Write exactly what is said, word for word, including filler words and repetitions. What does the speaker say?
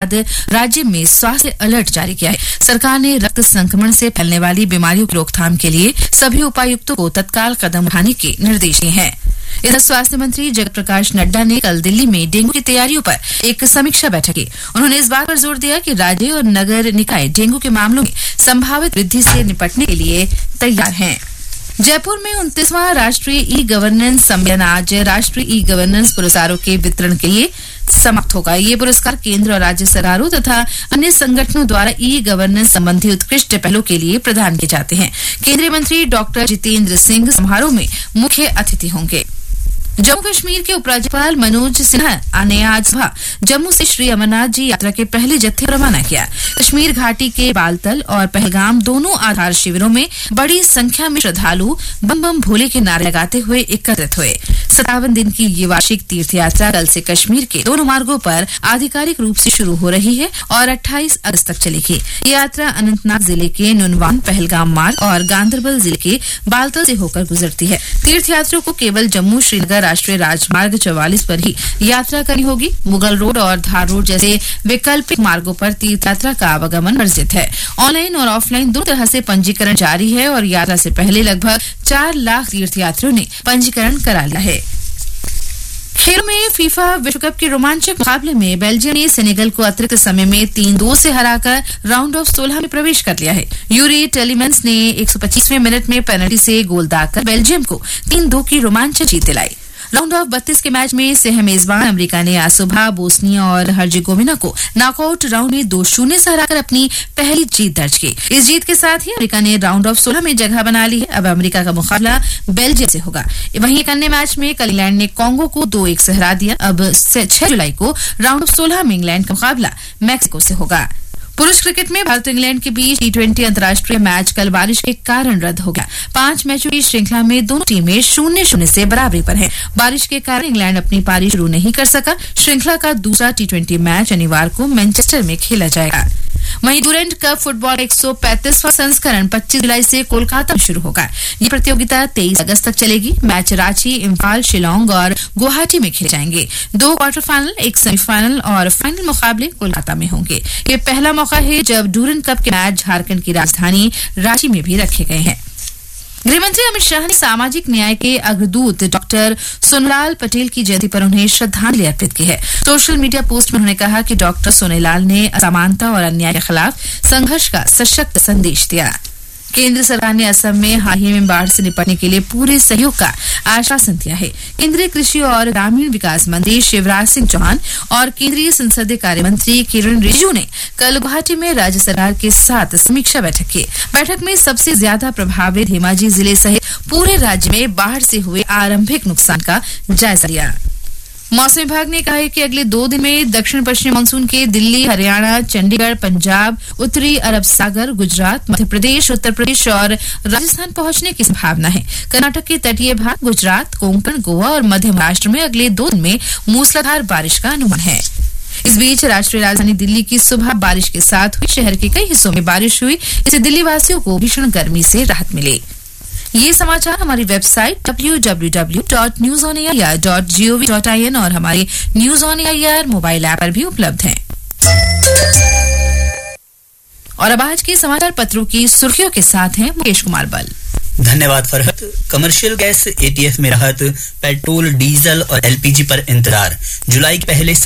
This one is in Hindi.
बाद राज्य में स्वास्थ्य अलर्ट जारी किया है। सरकार ने रक्त संक्रमण से फैलने वाली बीमारियों की रोकथाम के लिए सभी उपायुक्तों को तत्काल कदम उठाने के निर्देश दिए हैं। इधर स्वास्थ्य मंत्री जगत प्रकाश नड्डा ने कल दिल्ली में डेंगू की तैयारियों पर एक समीक्षा बैठक की। उन्होंने इस बात पर जोर दिया कि राज्य और नगर निकाय डेंगू के मामलों में संभावित वृद्धि से निपटने के लिए तैयार हैं। जयपुर में उनतीसवां राष्ट्रीय ई गवर्नेंस सम्मेलन आज राष्ट्रीय ई गवर्नेंस पुरस्कारों के वितरण के लिए समाप्त होगा। ये पुरस्कार केंद्र और राज्य सरकारों तथा अन्य संगठनों द्वारा ई गवर्नेंस संबंधी उत्कृष्ट पहलों के लिए प्रदान किए जाते हैं। केंद्रीय मंत्री डॉक्टर जितेंद्र सिंह समारोह में मुख्य अतिथि होंगे। जम्मू कश्मीर के उपराज्यपाल मनोज सिन्हा ने आज सुबह जम्मू से श्री अमरनाथ जी यात्रा के पहले जत्थे को रवाना किया। कश्मीर घाटी के बालतल और पहलगाम दोनों आधार शिविरों में बड़ी संख्या में श्रद्धालु बम बम भोले के नारे लगाते हुए एकत्रित हुए। सत्तावन दिन की ये वार्षिक तीर्थ यात्रा कल से कश्मीर के दोनों मार्गों पर आधिकारिक रूप से शुरू हो रही है और अट्ठाईस अगस्त तक चलेगी। ये यात्रा अनंतनाग जिले के नुनवान पहलगाम मार्ग और गांदरबल जिले के बालतल से होकर गुजरती है। तीर्थ यात्रियों को केवल जम्मू श्रीनगर राष्ट्रीय राजमार्ग चौवालीस पर ही यात्रा करनी होगी। मुगल रोड और धार रोड जैसे वैकल्पिक मार्गों पर तीर्थ यात्रा का आवागमन वर्जित है। ऑनलाइन और ऑफलाइन दोनों तरह से पंजीकरण जारी है और यात्रा से पहले लगभग चार लाख तीर्थयात्रियों ने पंजीकरण करा लिया है। खेल में फीफा विश्व कप के रोमांचक मुकाबले में बेल्जियम ने सेनेगल को अतिरिक्त समय में तीन दो से हराकर राउंड ऑफ सोलह में प्रवेश कर लिया है। यूरी टेलीमेंस ने एक सौ पच्चीसवें मिनट में पेनल्टी से गोल दागकर बेल्जियम को तीन दो की रोमांचक जीत दिलाई। राउंड ऑफ बत्तीस के मैच में सह मेजबान अमेरिका ने आज सुबह बोस्निया और हर्जेगोविना को नॉकआउट राउंड में दो शून्य से हराकर अपनी पहली जीत दर्ज की। इस जीत के साथ ही अमेरिका ने राउंड ऑफ सोलह में जगह बना ली है। अब अमेरिका का मुकाबला बेल्जियम से होगा। वहीं एक अन्य मैच में कल इंग्लैंड ने कांगो को दो एक से हरा दिया। अब छह जुलाई को राउंड ऑफ सोलह में इंग्लैंड का मुकाबला मैक्सिको से होगा। पुरुष क्रिकेट में भारत और इंग्लैंड के बीच टी ट्वेंटी अंतर्राष्ट्रीय मैच कल बारिश के कारण रद्द हो गया। पांच मैचों की श्रृंखला में दोनों टीमें शून्य शून्य से बराबरी पर हैं। बारिश के कारण इंग्लैंड अपनी पारी शुरू नहीं कर सका। श्रृंखला का दूसरा टी ट्वेंटी मैच शनिवार को मैनचेस्टर में खेला जाएगा। वहीं डूरेंट कप फुटबॉल एक सौ पैंतीसवां संस्करण पच्चीस जुलाई से कोलकाता में शुरू होगा। ये प्रतियोगिता तेईस अगस्त तक चलेगी। मैच रांची, इम्फाल, शिलोंग और गुवाहाटी में खेले जाएंगे। दो क्वार्टर फाइनल, एक सेमीफाइनल और फाइनल मुकाबले कोलकाता में होंगे। ये पहला मौका है जब डूरेंट कप के मैच झारखंड की राजधानी रांची में भी रखे गए हैं। गृहमंत्री अमित शाह ने सामाजिक न्याय के अग्रदूत डॉक्टर सोनेलाल पटेल की जयंती पर उन्हें श्रद्धांजलि अर्पित की है। सोशल मीडिया पोस्ट में उन्होंने कहा कि डॉक्टर सोनेलाल ने असमानता और अन्याय के खिलाफ संघर्ष का सशक्त संदेश दिया। केंद्र सरकार ने असम में हाल ही में बाढ़ से निपटने के लिए पूरे सहयोग का आश्वासन दिया है। केंद्रीय कृषि और ग्रामीण विकास मंत्री शिवराज सिंह चौहान और केंद्रीय संसदीय कार्य मंत्री किरण रिजिजू ने कल गुवाहाटी में राज्य सरकार के साथ समीक्षा बैठक की। बैठक में सबसे ज्यादा प्रभावित धेमाजी जिले सहित पूरे राज्य में बाढ़ से हुए आरंभिक नुकसान का जायजा लिया। मौसम विभाग ने कहा है कि अगले दो दिन में दक्षिण पश्चिमी मानसून के दिल्ली, हरियाणा, चंडीगढ़, पंजाब, उत्तरी अरब सागर, गुजरात, मध्य प्रदेश, उत्तर प्रदेश और राजस्थान पहुंचने की संभावना है। कर्नाटक के तटीय भाग, गुजरात, कोंकण, गोवा और मध्य महाराष्ट्र में अगले दो दिन में मूसलाधार बारिश का अनुमान है। इस बीच राष्ट्रीय राजधानी दिल्ली की सुबह बारिश के साथ हुई। शहर के कई हिस्सों में बारिश हुई। इससे दिल्ली वासियों को भीषण गर्मी से राहत मिली। ये समाचार हमारी website W W W dot news on AIR dot G O V dot I N और हमारे news on AIR mobile app पर भी उपलब्ध हैं। और अब आज के समाचार पत्रों की सुर्खियों के साथ हैं मुकेश कुमार बल। धन्यवाद फरहत। कमर्शियल गैस एटीएफ में राहत, पेट्रोल, डीजल और एलपीजी पर इंतजार। जुलाई के पहले